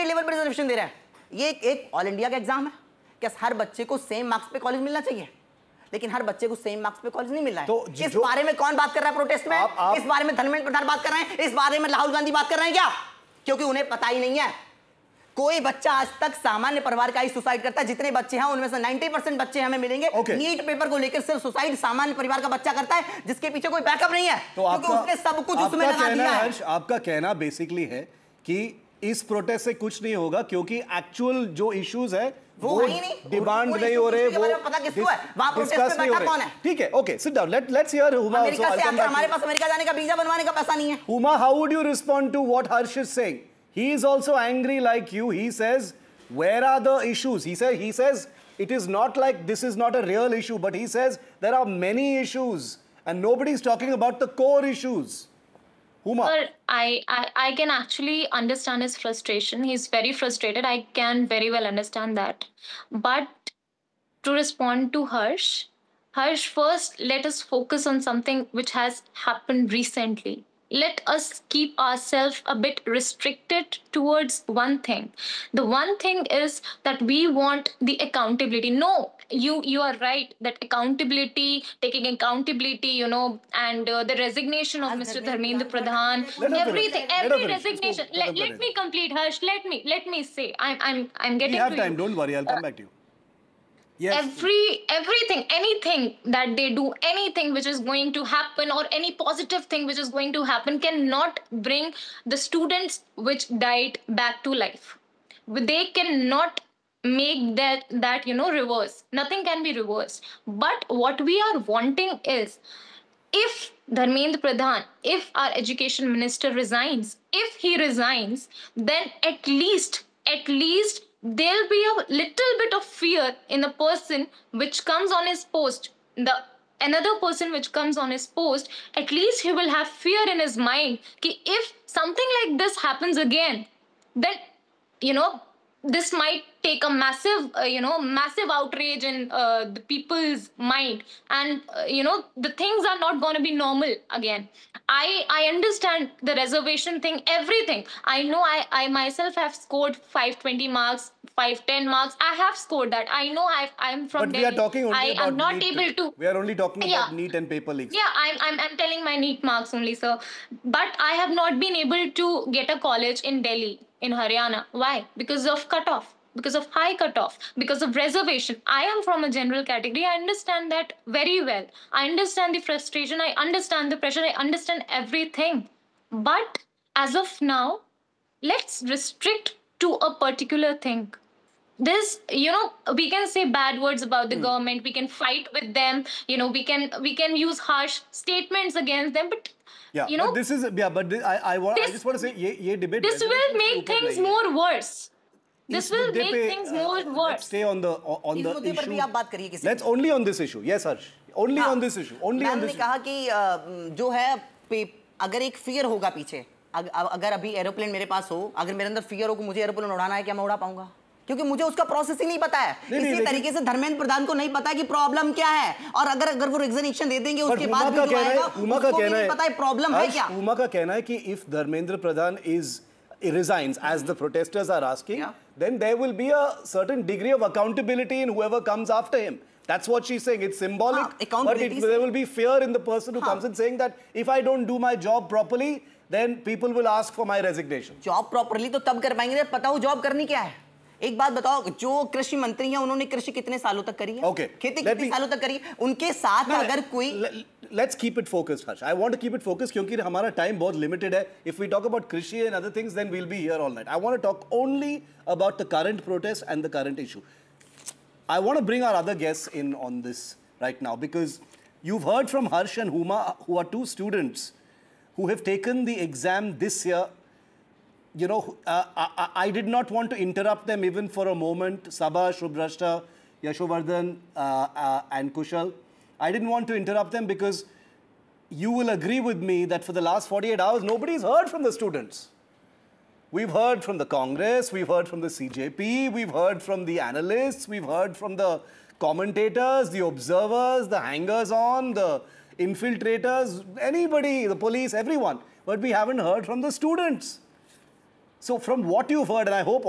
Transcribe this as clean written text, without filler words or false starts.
Level पर reservation दे रहे हैं। ये एक ऑल इंडिया का एग्जाम है। क्या हर बच्चे को सेम मार्क्स पे कॉलेज मिलना चाहिए? लेकिन हर बच्चे को सेम मार्क्स पे कॉलेज नहीं मिल रहा है। तो इस बारे में कौन बात कर रहा है प्रोटेस्ट में? इस बारे में धर्मेंद्र प्रधान बात कर रहे हैं, इस बारे में राहुल गांधी बात कर रहे हैं क्या? क्योंकि उन्हें पता ही नहीं है। कोई बच्चा आज तक सामान्य परिवार का ही सुसाइड करता है। जितने बच्चे हैं उनमें से 90% बच्चे हमें मिलेंगे नीट पेपर को लेकर सिर्फ सुसाइड सामान्य परिवार का बच्चा करता है, जिसके पीछे कोई बैकअप नहीं है, क्योंकि उसने सब कुछ उसमें लगा दिया है। हर्ष, आपका कहना बेसिकली है कि इस प्रोटेस्ट से कुछ नहीं होगा क्योंकि एक्चुअल जो इश्यूज है वो डिमांड नहीं हो रहे, वो पता किसको है, वहां प्रोटेस्ट में बैठा कौन है? ठीक है, okay, sit down, let's hear Huma also. हमारे पास अमेरिका जाने का वीजा बनवाने का पैसा नहीं है। Huma, how would you respond to what Harsh is saying? He is also angry like you. He says, where are the issues? He says it is not like this is not a real issue, but he says there are many issues and nobody is talking about the core issues. Huma. Sir, I can actually understand his frustration. He's very frustrated. I can very well understand that. But to respond to Harsh, first let us focus on something which has happened recently. Let us keep ourselves a bit restricted towards one thing. The one thing is that we want the accountability. No, you are right that accountability, taking accountability, and the resignation of Mr. Dharmendra Pradhan, every resignation. Let me complete, Harsh. Let me say. I'm getting. We have time. Don't worry. I'll come back to you. Yes. Everything, anything that they do, anything which is going to happen, or any positive thing which is going to happen, cannot bring the students which died back to life. They cannot make that reverse. Nothing can be reversed. But what we are wanting is, if Dharmendra Pradhan, if our education minister resigns, if he resigns, then at least there'll be a little bit of fear in the person which comes on his post. Another person which comes on his post, at least he will have fear in his mind that if something like this happens again, then this might take a massive outrage in the people's mind, and the things are not going to be normal again. I understand the reservation thing, everything. I know I myself have scored 520 marks, 510 marks. I have scored that. I know I'm from but Delhi. We are talking only about I'm not NEET. able to. We are only talking about NEET and paper leaks. Yeah, I'm telling my NEET marks only, sir. But I have not been able to get a college in Delhi, in Haryana. Why? Because of cutoff. Because of high cutoff, because of reservation. I am from a general category. I understand that very well. I understand the frustration. I understand the pressure. I understand everything. But as of now, let's restrict to a particular thing. This, we can say bad words about the government. We can fight with them. We can use harsh statements against them. But but this is I just want to say, ye debate. This will make things more worse. This will make things more worse. Let's stay on the issue. Let's only on this issue. Yes, Harsh. Only on this issue. Only on this issue. मैंने कहा कि जो है, अगर एक fear होगा पीछे, अगर अभी एरोप्लेन मेरे पास हो, अगर मेरे अंदर फियर हो कि मुझे एरोप्लेन उड़ाना है, क्या मैं उड़ा पाऊंगा? क्योंकि मुझे उसका प्रोसेस ही नहीं पता है। इसी तरीके से धर्मेंद्र प्रधान को नहीं पता है कि प्रॉब्लम क्या है, और अगर वो रिजिग्नेशन दे देंगे उसके बाद भी जो आएगा, उसको भी नहीं पता है प्रॉब्लम है क्या। हुमा का कहना है कि if Dharmendra Pradhan resigns, as the protesters are asking, then there will be a certain degree of accountability in whoever comes after him. That's what she's saying. It's symbolic, but there will be fear in the person who comes in, saying that if I don't do my job properly, then people will ask for my resignation. Job properly तो तब कर पाएंगे जब पता हो job करनी क्या है। एक बात बताओ, जो कृषि मंत्री हैं उन्होंने कृषि कितने सालों तक करी है? खेती कितने सालों तक करी है? उनके साथ अगर कोई Let's keep it focused, Harsh. I want to keep it focused क्योंकि हमारा time बहुत limited है. If we talk about कृषि and other things, then we'll be here all night. I want to talk only about the current protest and the current issue. I want to bring our other guests in on this right now because you've heard from Harsh and Huma, who are two students who have taken the exam this year. I did not want to interrupt them even for a moment. Sabha, Shubhrashta, Yashovardhan, and Kushal. I didn't want to interrupt them because you will agree with me that for the last 48 hours, nobody's heard from the students. We've heard from the Congress, we've heard from the CJP, we've heard from the analysts, we've heard from the commentators, the observers, the hangers-on, the infiltrators, anybody, the police, everyone. But we haven't heard from the students. So from what you've heard, and I hope